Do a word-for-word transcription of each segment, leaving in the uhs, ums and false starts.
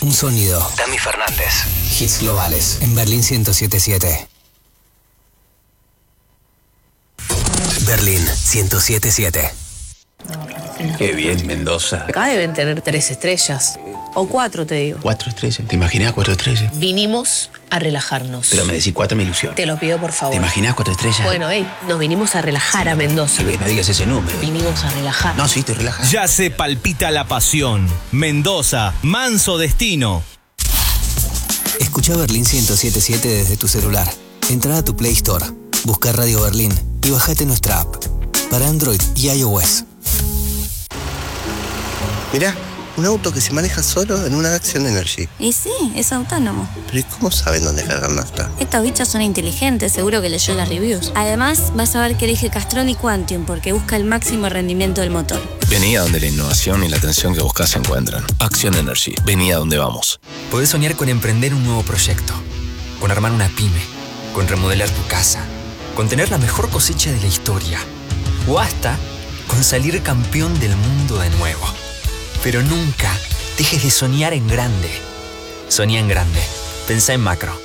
Un sonido. Dami Fernández. Hits globales. En Berlín ciento siete siete. Berlín ciento siete siete. Qué bien, Mendoza. Acá deben tener tres estrellas. O cuatro, te digo. Cuatro estrellas. ¿Te imaginas cuatro estrellas? Vinimos a relajarnos. Pero me decís cuatro, me ilusiona. Te lo pido, por favor. ¿Te imaginas cuatro estrellas? Bueno, hey, nos vinimos a relajar a Mendoza. Sí, no digas ese número. Vinimos a relajar. No, sí, te relajas. Ya se palpita la pasión. Mendoza, manso destino. Escucha Berlín ciento siete siete desde tu celular. Entra a tu Play Store, busca Radio Berlín y bajate nuestra app para Android y iOS. Mirá, un auto que se maneja solo en una Action Energy. Y sí, es autónomo. Pero ¿y cómo saben dónde cargar nafta? Estos bichos son inteligentes, seguro que leyó las reviews. Además, vas a ver que elige Castrol y Quantium porque busca el máximo rendimiento del motor. Vení a donde la innovación y la atención que buscas se encuentran. Action Energy. Vení a donde vamos. Podés soñar con emprender un nuevo proyecto, con armar una pyme, con remodelar tu casa, con tener la mejor cosecha de la historia, o hasta con salir campeón del mundo de nuevo. Pero nunca dejes de soñar en grande. Soñá en grande. Pensá en macro.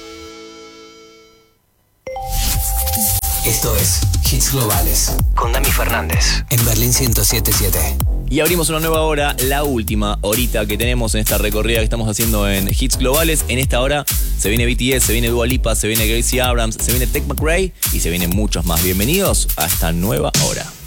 Esto es Hits Globales con Dami Fernández en Berlín ciento siete siete. Y abrimos una nueva hora, la última horita que tenemos en esta recorrida que estamos haciendo en Hits Globales. En esta hora se viene B T S, se viene Dua Lipa, se viene Gracie Abrams, se viene Tech McRae y se vienen muchos más. Bienvenidos a esta nueva hora.